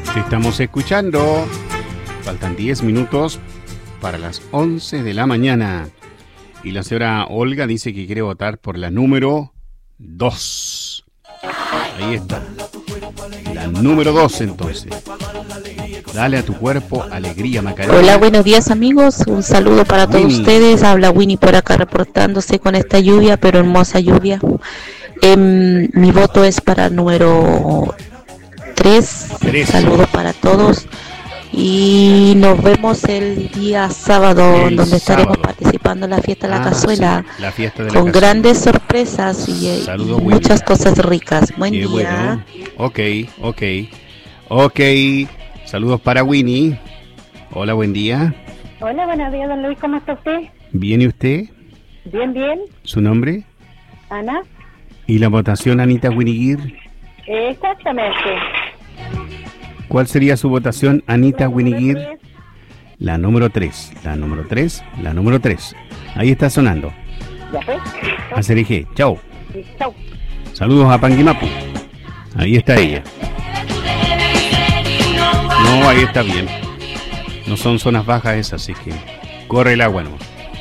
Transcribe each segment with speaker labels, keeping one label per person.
Speaker 1: Te estamos escuchando. Faltan 10 minutos para las 11 de la mañana. Y la señora Olga dice que quiere votar por la número 2. Ahí está. La número 2 entonces. Dale a tu cuerpo alegría, Macarena.
Speaker 2: Hola, buenos días amigos. Un saludo para todos ustedes. Habla Winnie por acá reportándose con esta lluvia, pero hermosa lluvia. Mi voto es para el número 3. Saludos para todos. Y nos vemos el día sábado, donde estaremos participando en la fiesta de la cazuela,
Speaker 1: sí, la fiesta de la
Speaker 2: con
Speaker 1: cazuela.
Speaker 2: Grandes sorpresas y muchas cosas ricas. Buen día.
Speaker 1: Bueno. Ok. Saludos para Winnie. Hola, buen día.
Speaker 3: Hola, buenos días, don Luis, ¿cómo está usted?
Speaker 1: ¿Bien y usted?
Speaker 3: Bien.
Speaker 1: ¿Su nombre?
Speaker 3: Ana.
Speaker 1: ¿Y la votación, Anita Winiguir?
Speaker 3: Exactamente.
Speaker 1: ¿Cuál sería su votación, Anita Winiguir? La número 3. La número 3. Ahí está sonando.
Speaker 3: Ya fue.
Speaker 1: Acerejé. Chao.
Speaker 3: Chao.
Speaker 1: Saludos a Panguimapu. Ahí está ella. No, ahí está bien. No son zonas bajas esas, así que corre el agua, ¿no?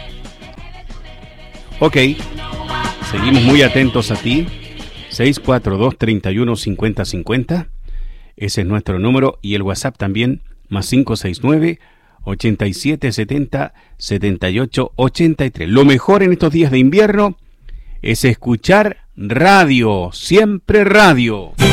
Speaker 1: Ok. Seguimos muy atentos a ti. 642-315050. Ese es nuestro número. Y el WhatsApp también, más 569-8770-7883. Lo mejor en estos días de invierno es escuchar radio. Siempre radio.